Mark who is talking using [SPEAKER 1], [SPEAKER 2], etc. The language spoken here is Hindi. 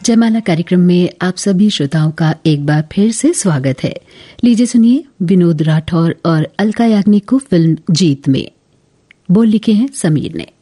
[SPEAKER 1] जयमाला कार्यक्रम में आप सभी श्रोताओं का एक बार फिर से स्वागत है। लीजिए सुनिए विनोद राठौर और अलका याग्निक को फिल्म जीत में। बोल लिखे हैं समीर ने।